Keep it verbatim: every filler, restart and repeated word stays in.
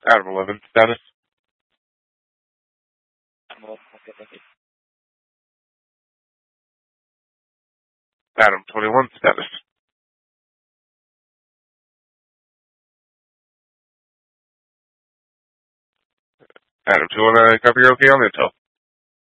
Adam eleven status. Adam twenty-one status. Adam, do you want to copy your okay on the intel?